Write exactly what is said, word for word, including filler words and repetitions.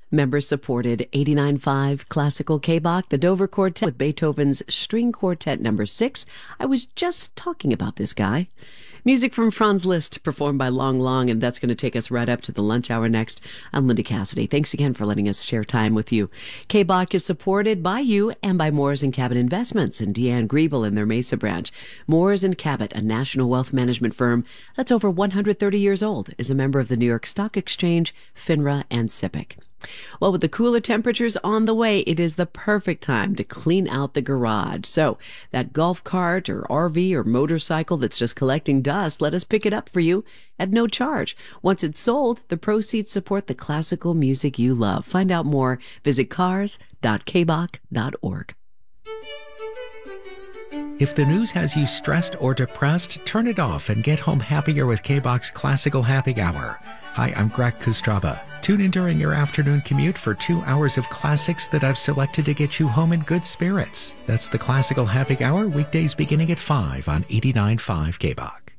Member-supported eighty-nine point five classical K-Bach, the Dover Quartet with Beethoven's String Quartet number six. I was just talking about this guy. Music from Franz Liszt, performed by Long Long, and that's going to take us right up to the lunch hour next. I'm Linda Cassidy. Thanks again for letting us share time with you. K-Bach is supported by you and by Moores and Cabot Investments and Deanne Griebel in their Mesa branch. Moores and Cabot, a national wealth management firm that's over one hundred thirty years old, is a member of the New York Stock Exchange, FINRA, and SIPC. Well, with the cooler temperatures on the way, it is the perfect time to clean out the garage. So that golf cart or R V or motorcycle that's just collecting dust, let us pick it up for you at no charge. Once it's sold, the proceeds support the classical music you love. Find out more. Visit cars dot k bach dot org. If the news has you stressed or depressed, turn it off and get home happier with K-Bach's Classical Happy Hour. Hi, I'm Greg Kostrava. Tune in during your afternoon commute for two hours of classics that I've selected to get you home in good spirits. That's the Classical Happy Hour, weekdays beginning at five on eighty-nine point five K-Bach.